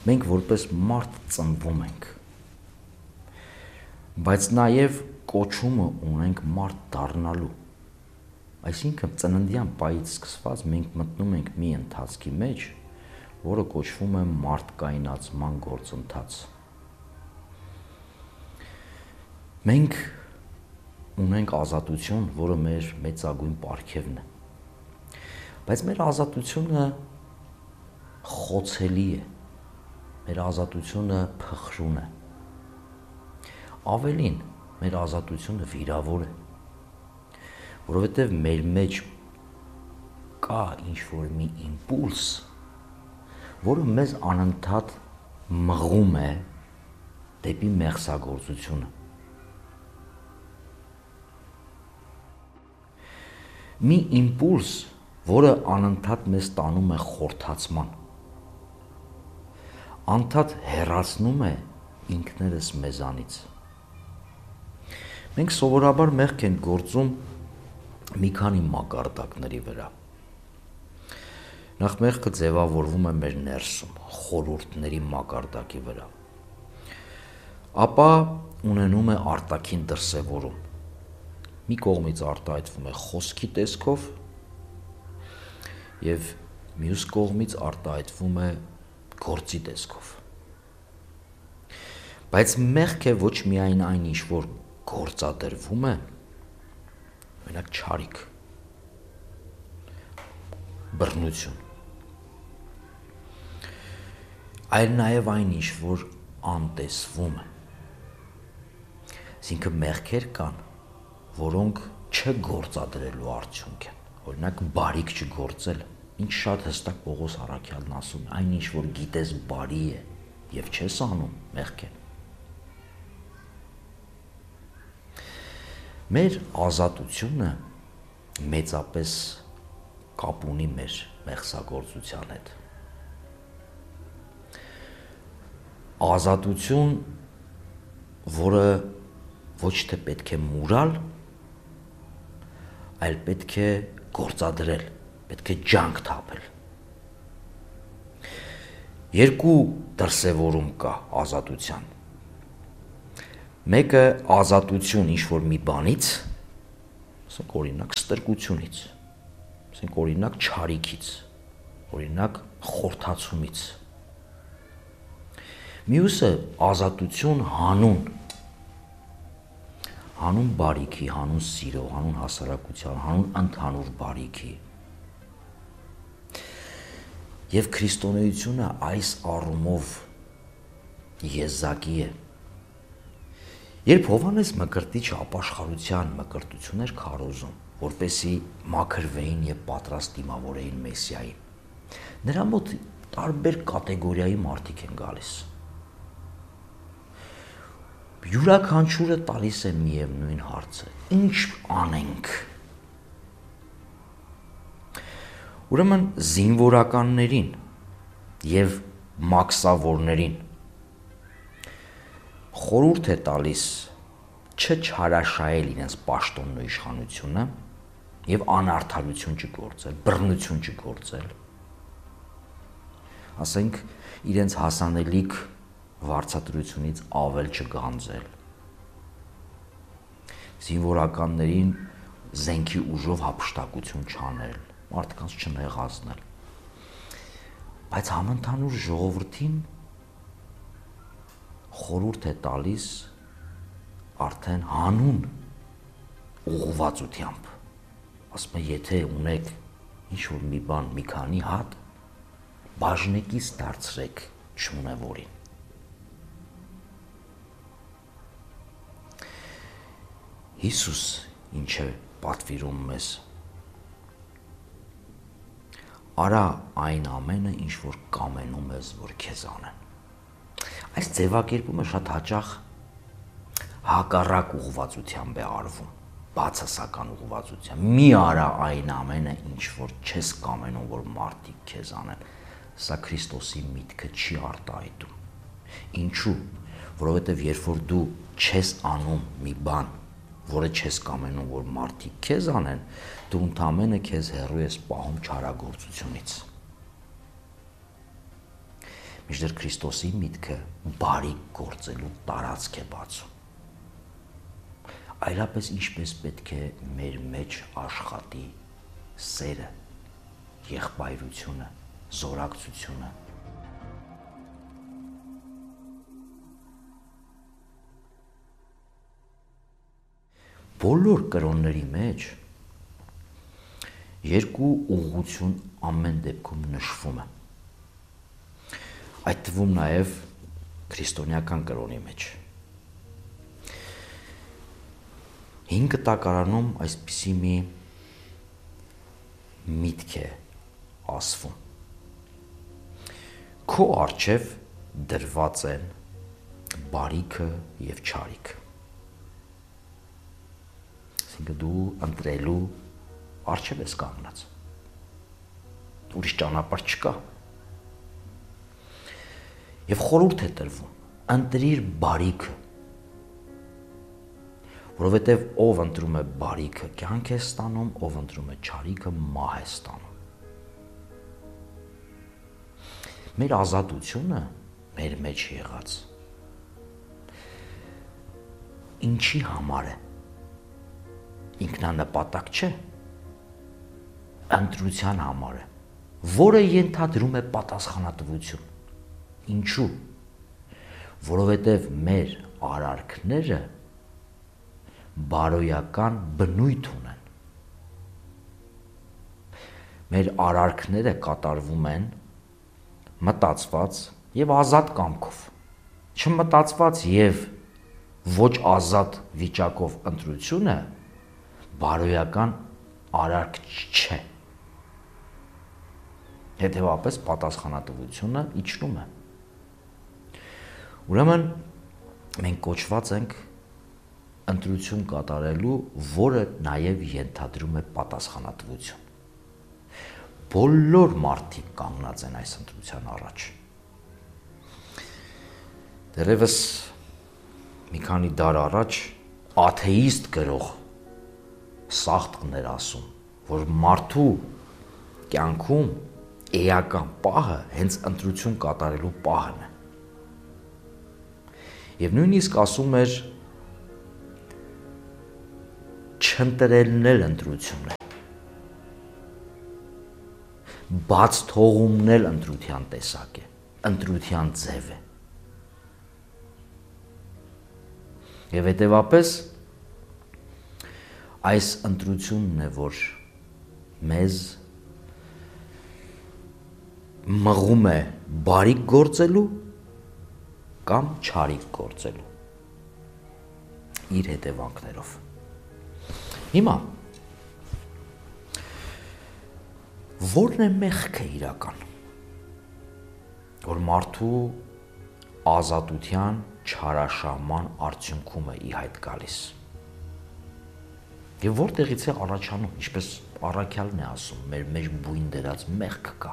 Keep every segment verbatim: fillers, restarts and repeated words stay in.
մենք որպես մարդ ծնվում ենք, բայց նաև կոչումը ունենք մարդ դառնալու։ Այսինքն ծննդյան պահից սկսված մենք մտնում ենք մի ընթացքի մեջ, որը կոչվում է մարդկայնացման գործընթաց։ Մենք ունենք ազատություն, որը մեր մեծագույն պարգևն է, բայց մեր ազատությունը խոցելի է, մեր ազատությունը փխրուն է, ավելին մեր ազատությունը վիրավոր է, որովհետև մեր մեջ կա ինչ-որ մի իմպուլս, որը մեզ անընդհատ մղում է դեպի մեղսագործությունը։ Մի իմպուլս, որը անընդհատ մեզ տանում է խորթացման, անդադ հեռացնում է ինքներս մեզանից։ Մենք սովորաբար մեղք ենք գործում մի քանի մակարդակների վրա։ Նախ մեղքը ձևավորվում է մեր ներսում, խորհուրդների մակարդակի վրա, ապա ունենում է արտաքին դրսևորում։ Մի կողմից արտահայտվում է խոսքի տեսքով և մյուս կողմից արտահայտվում է գործի տեսքով։ Բայց մեղքը ոչ միայն այն ինչ որ գործադրվում է, օրինակ չարիք, բռնություն, այլ նաև այն ինչ որ անտեսվում է։ Այսինքն մեղքեր կան, որոնք չգործադրելու արդյունք են, օրինակ բարիք չգործել, ինչ շատ հստակ Պողոս առաքյալն ասում է, այն ինչ որ գիտես բարի է և չես անում, մեղք է։ Մեր ազատությունը մեծապես կապ ունի մեր մեղսագործության հետ։ Ազատություն, որը ոչ թե պետք է մուրալ, այլ պետք է գործադրել, պետք է ջանք թափել։ Երկու դրսևորում կա ազատության։ Մեկը ազատություն ինչ-որ մի բանից, ասենք օրինակ ստրկությունից, ասենք օրինակ չարիքից, օրինակ խորթացումից։ Մյուսը ազատություն հանուն, հանուն բարիքի, հանուն սիրո, հանուն հասարակության, հանուն ընդհանուր բարիքի։ Եվ քրիստոնեությունը այս առումով եզակի է։ Երբ Հովհաննես Մկրտիչը ապաշխարության մկրտություն էր քարոզում, որպեսզի մաքրվեին և պատրաստ դիմավորեին Մեսիային, նրա մոտ տարբեր կատեգորիայի մարդիկ են գալիս։ Յուրաքանչյուրը տալիս է միևնույն հարցը. ինչ անենք։ Ուրեմն զինվորականներին և մաքսավորներին խորհուրդ է տալիս չչարաշահել իրենց պաշտոնն ու իշխանությունը և անարդարություն չգործել, բռնություն չգործել, ասենք իրենց հասանելիք վարձատրությունից ավել չգանձել, զինվորականներին զենքի ուժով հափշտակություն չանել, մարդկանց չնեղացնել, բայց համընդհանուր ժողովրդին խորհուրդ է տալիս արդեն հանուն ուղղվածությամբ, ասում է, եթե ունեք ինչ-որ մի բան, մի քանի հատ, բաժնեկից դարձրեք չունևորին։ Հիսուս ինչ է պատվիրում մեզ։ Արա այն ամենը, ինչ որ կամենում ես, որ քեզ անեն։ Այս ձևակերպումը շատ հաճախ հակառակ ուղղվածությամբ է արվում, բացասական ուղղվածությամբ։ Մի արա այն ամենը, ինչ որ չես կամենում, որ մարդիկ քեզ անեն։ Սա Քրիստոսի միտքը չի արտահայտում։ Ինչու՞։ Որովհետև երբ որ դու չես անում մի բան, որը չես կամենում, որ մարդիկ քեզ անեն, դու ընդամենը քեզ հեռու ես պահում չարագործությունից։ Մինչդեռ Քրիստոսի միտքը բարիք գործելու տարածք է բացում։ Այլապես ինչպես պետք է մեր մեջ աշխատի սերը, եղբայրությունը, զորակցությունը։ Բոլոր կրոնների մեջ երկու ուղղություն ամեն դեպքում նշվում է։ Այդ թվում նաև քրիստոնեական կրոնի մեջ։ Հին կտակարանում այսպիսի մի միտք է ասվում։ Քո առջև դրված են բարիքը եւ չարիքը։ Այսինքն դու ընտրելու առջև ես կանգնած։ Ուրիշ ճանապարհ չկա։ Եվ խորհուրդ է տրվում. ընտրիր բարիքը, որովհետև ով ընտրում է բարիքը, կյանք է ստանում, ով ընտրում է չարիքը, մահ է ստանում։ Մեր ազատությունը մեր մեջ եղած ինչի համար է։ Ինքնանպատակ չէ, ընտրության համար է, որը ենթադրում է պատասխանատվություն։ Ինչու՞։ Որովհետև մեր արարքները բարոյական բնույթ ունեն։ Մեր արարքները կատարվում են մտածված եւ ազատ կամքով։ Չմտածված եւ ոչ ազատ վիճակով ընտրությունը բարոյական արարք չէ։ Հետևաբար պատասխանատվությունը իջնում է։ Ուրեմն մենք կոչված ենք ընտրություն կատարելու, որը նաև ենթադրում է պատասխանատվություն։ Բոլոր մարդիկ կանգնած են այս ընտրության առաջ։ Դեռևս մի քանի դար առաջ աթեիստ գրող Սախտկն էր ասում, որ մարդու կյանքում էական պահը հենց ընտրություն կատարելու պահն է։ Եվ նույնիսկ ասում էր չընտրելն էլ ընտրություն է։ Բաց թողումն էլ ընտրության տեսակ է, ընտրության ձև է։ Եվ հետևապես այս ընտրությունն է, որ մեզ մղում է բարիք գործելու կամ չարիք գործելու իր հետևանքներով։ Հիմա որն է մեղքը իրական, որ մարդու ազատության չարաշահման արդյունքում է ի հայտ գալիս։ Եվ որտեղից է առաջանում, ինչպես առաքյալն է ասում, մեր մեջ բույն դրած մեղք կա։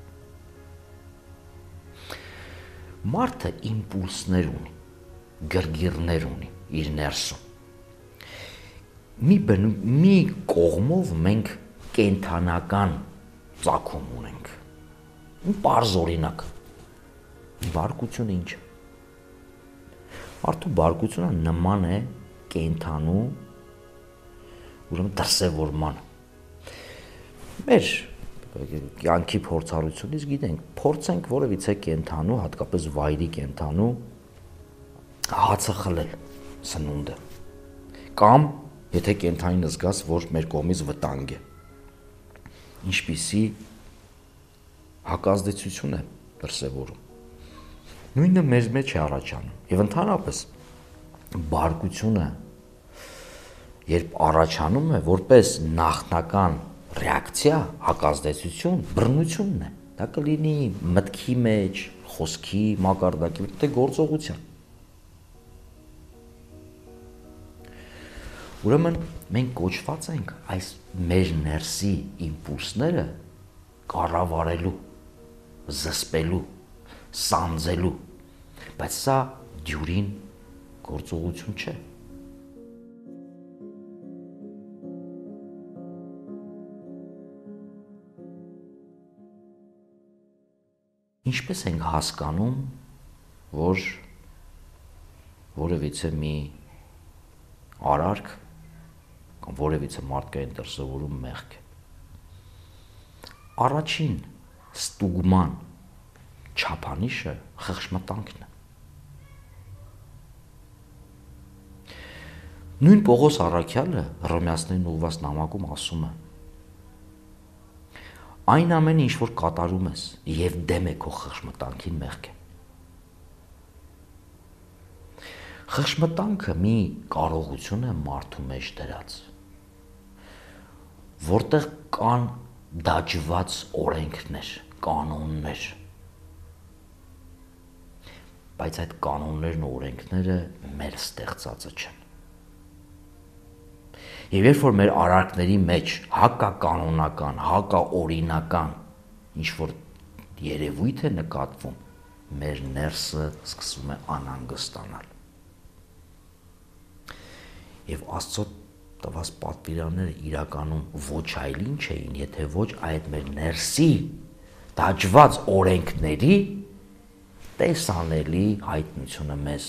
Մարդը իմպուլսներ ունի, գրգիռներ ունի իր ներսում։ Մի բն, մի կողմով մենք կենթանական ծագում ունենք։ Պարզ օրինակ։ Բարկությունը ինչ է։ Մարդու բարկությունը նման է կենթանու, ուրեմն դրսևորման։ Մեր կյանքի փորձառությունից գիտենք, փորձենք որևիցե կենթանու, հատկապես վայրի կենթանու հացը խլել սնունդը։ Կամ եթե կենթանին զգաս, որ մեր կողմից վտանգ է։ Ինչպիսի հակազդեցություն է դրսևորում։ Նույնը մեզ մեջ է առաջանում։ Եվ ընդհանրապես բարկությունը երբ առաջանում է որպես նախնական ռեակցիա, հակազդեցություն, բռնությունն է։ Դա կլինի մտքի մեջ, խոսքի մակարդակի, թե գործողության։ Ուրեմն մենք կոչված ենք այս մեր ներսի իմպուլսները կառավարելու, զսպելու, սանձելու, բայց սա դյուրին գործողություն չէ։ Ինչպես ենք հասկանում, որ որևիցե մի արարք կամ որևիցե մարդկային դրսևորում մեղք է։ Առաջին ստուգման չափանիշը խղճմտանքն է։ Նույն Պողոս առաքյալը Հռոմեացիներին ուղղված նամակում ասում է. այն ամենը, ինչ որ կատարում ես եւ դեմ է քո խղճմտանքին, մեղք է։ Խղճմտանքը մի կարողություն է մարդու մեջ դրած, որտեղ կան դաջված օրենքներ, կանոններ, բայց այդ կանոններն ու օրենքները մեր ստեղծածը չեն։ Եվ երբ որ մեր արարքների մեջ հակականոնական, հակաօրինական ինչ-որ երևույթ է նկատվում, մեր ներսը սկսում է անհանգստանալ։ Եվ Աստծո տված պատվիրանները իրականում ոչ այլ ինչ էին, եթե ոչ այդ մեր ներսի դաջված օրենքների տեսանելի հայտնությունը մեզ։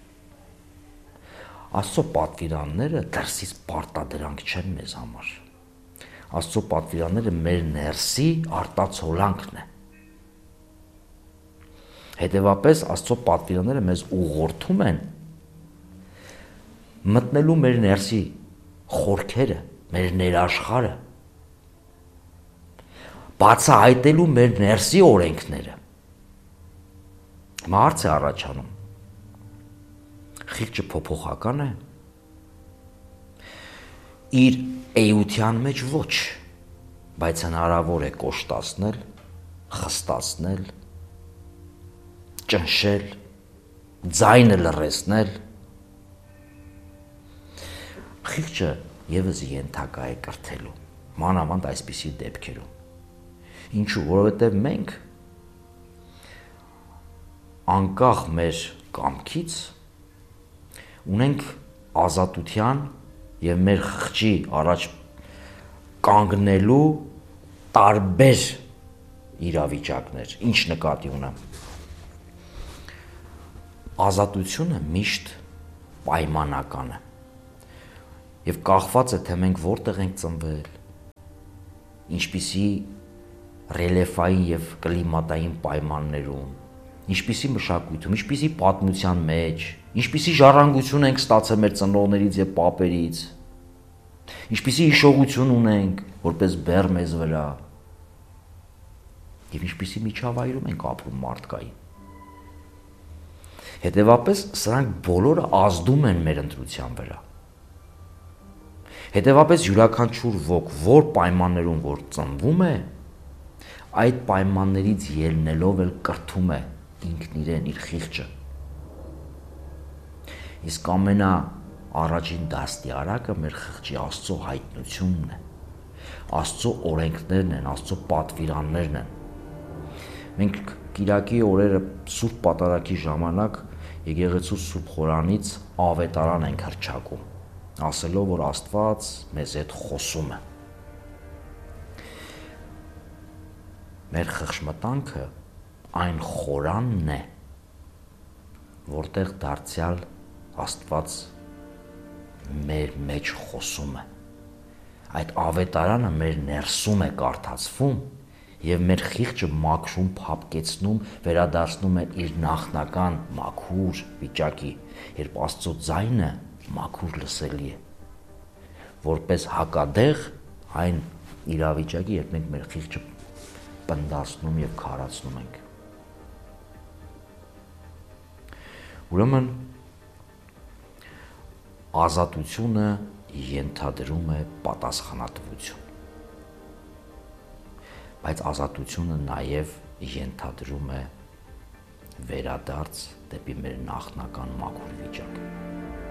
Աստծո պատվիրանները դրսից պարտադրանք չեն մեզ համար։ Աստծո պատվիրանները մեր ներսի արտացոլանքն է։ Հետևաբար Աստծո պատվիրանները մեզ ուղղորդում են մտնելու մեր ներսի խորքերը, մեր ներաշխարը, բացահայտելու մեր ներսի օրենքները։ Հարց է առաջանում. խիղճը փոփոխական է։ Իր էության մեջ ոչ, բայց հնարավոր է կոշտացնել, խստացնել, ճնշել, ձայնը լռեցնել։ Խիղճը եւս ենթակա է կրթելու, մանավանդ այսպիսի դեպքերում։ Ինչու՞, որովհետև մենք անկախ մեր կամքից ունենք ազատության եւ մեր խղճի առաջ կանգնելու տարբեր իրավիճակներ։ Ինչ նկատի ունեմ։ Ազատությունը միշտ պայմանական է եւ կախված է, թե մենք որտեղ ենք ծնվել, ինչպիսի ռելիեֆային եւ կլիմատային պայմաններում, ինչպիսի մշակույթում, ինչպիսի պատմության մեջ, ինչպիսի ժառանգություն ենք ստացել մեր ծնողներից եւ պապերից, ինչպիսի հիշողություն ունենք որպես բեռ մեզ վրա եւ ինչպիսի միջավայրում ենք ապրում մարդկային։ Հետևաբար սրանք բոլորը ազդում են մեր ընտրության վրա։ Հետևաբար յուրաքանչյուր ոք, որ պայմաններում որ ծնվում է, այդ պայմաններից ելնելով էլ կրթում է ինքն իրեն, իր խիղճը։ Իսկ ամենա առաջին դաստիարակը մեր խղճի Աստծո հայտնությունն է, Աստծո օրենքներն են, Աստծո պատվիրաններն են։ Մենք կիրակի օրերը Սուրբ Պատարագի ժամանակ եկեղեցու Սուրբ Խորանից ավետարան ենք հռչակում, ասելով, որ Աստված մեզ հետ խոսում է։ Մեր խղճմտանքը այն խորանն է, որտեղ դարձյալ Աստված մեր մեջ խոսում է։ Այդ ավետարանը մեր ներսում է կարդացվում եւ մեր խիղճը մաքրում, փափկեցնում, վերադարձնում է իր նախնական մաքուր վիճակի, երբ Աստծո ձայնը մաքուր լսելի է, որպես հակադեղ այն իրավիճակի, երբ մենք մեր խիղճը պնդացնում եւ քարացնում ենք։ Ուրեմն ազատությունը ենթադրում է պատասխանատվություն, բայց ազատությունը նաև ենթադրում է վերադարձ դեպի մեր նախնական մաքուր վիճակ։